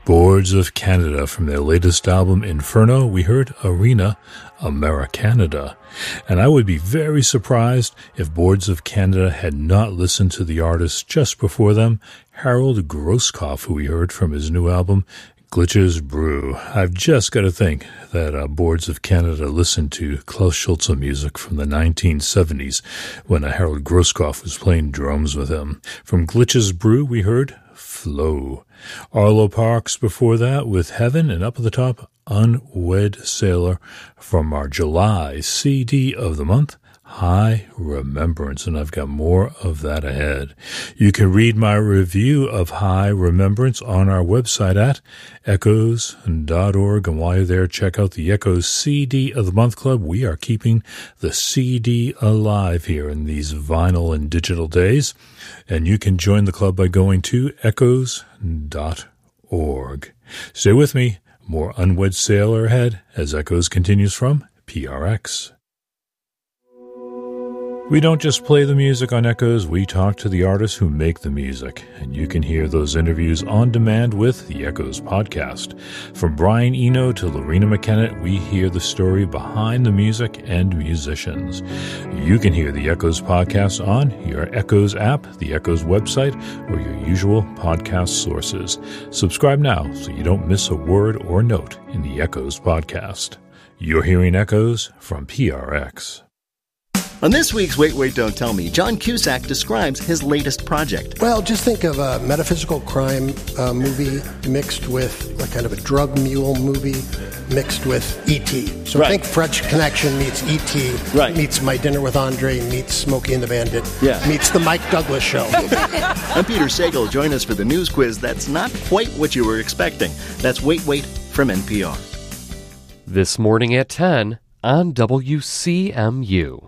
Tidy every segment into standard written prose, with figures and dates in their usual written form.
Boards of Canada. From their latest album, Inferno, we heard Arena Americanada. And I would be very surprised if Boards of Canada had not listened to the artist just before them, Harold Grosskopf, who we heard from his new album, Glitches Brew. I've just got to think that Boards of Canada listened to Klaus Schulze music from the 1970s when Harold Grosskopf was playing drums with him. From Glitches Brew, we heard Flow. Arlo Parks before that with Heaven, and up at the top, Unwed Sailor from our July CD of the month, High Remembrance, and I've got more of that ahead. You can read my review of High Remembrance on our website at echoes.org, and while you're there, check out the Echoes CD of the Month Club. We are keeping the CD alive here in these vinyl and digital days, and you can join the club by going to echoes.org. Stay with me. More Unwed Sailor ahead as Echoes continues from PRX. We don't just play the music on Echoes, we talk to the artists who make the music, and you can hear those interviews on demand with the Echoes podcast. From Brian Eno to Lorena McKenna, we hear the story behind the music and musicians. You can hear the Echoes podcast on your Echoes app, the Echoes website, or your usual podcast sources. Subscribe now so you don't miss a word or note in the Echoes podcast. You're hearing Echoes from PRX. On this week's Wait, Wait, Don't Tell Me, John Cusack describes his latest project. Well, just think of a metaphysical crime movie mixed with a kind of a drug mule movie mixed with E.T. So Right. think French Connection meets E.T. Right. meets My Dinner with Andre meets Smokey and the Bandit Yeah. meets The Mike Douglas Show. I'm Peter Sagal. Join us for the news quiz that's not quite what you were expecting. That's Wait, Wait from NPR. This morning at 10 on WCMU.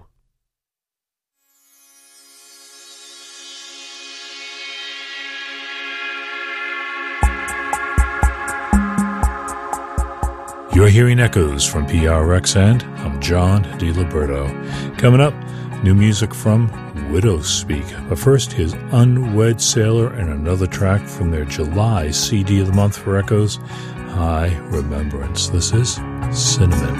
You're hearing Echoes from PRX, and I'm John DiLiberto. Coming up, new music from Widowspeak. But first, his Unwed Sailor and another track from their July CD of the month for Echoes, High Remembrance. This is Cinnamon.